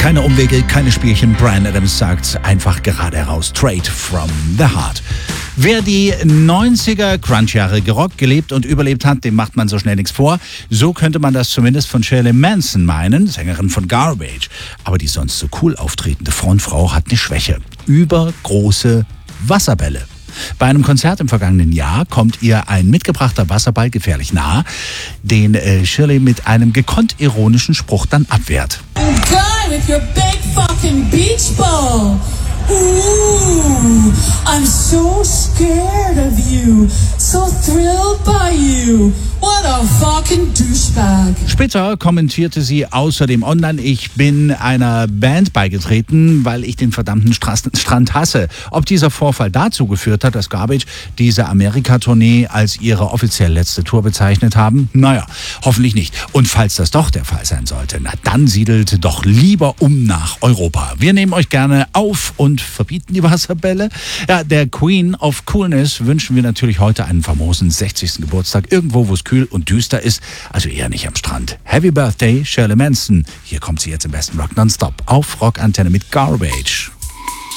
Keine Umwege, keine Spielchen. Bryan Adams sagt einfach gerade heraus. Straight from the heart. Wer die 90er Crunch-Jahre gerockt, gelebt und überlebt hat, dem macht man so schnell nichts vor. So könnte man das zumindest von Shirley Manson meinen, Sängerin von Garbage. Aber die sonst so cool auftretende Frontfrau hat eine Schwäche. Übergroße Wasserbälle. Bei einem Konzert im vergangenen Jahr kommt ihr ein mitgebrachter Wasserball gefährlich nahe, den Shirley mit einem gekonnt ironischen Spruch dann abwehrt. Guy with your big fucking beach ball. Ooh, I'm so scared of you, so thrilled by you. What a fucking douchebag. Später kommentierte sie außerdem online: Ich bin einer Band beigetreten, weil ich den verdammten Strand hasse. Ob dieser Vorfall dazu geführt hat, dass Garbage diese Amerika-Tournee als ihre offiziell letzte Tour bezeichnet haben? Naja, hoffentlich nicht. Und falls das doch der Fall sein sollte, na dann siedelt doch lieber um nach Europa. Wir nehmen euch gerne auf und verbieten die Wasserbälle. Ja, der Queen of Coolness wünschen wir natürlich heute einen famosen 60. Geburtstag, irgendwo, wo es kühl und düster ist, also eher nicht am Strand. Happy Birthday, Shirley Manson. Hier kommt sie jetzt im besten Rock Nonstop auf Rockantenne mit Garbage.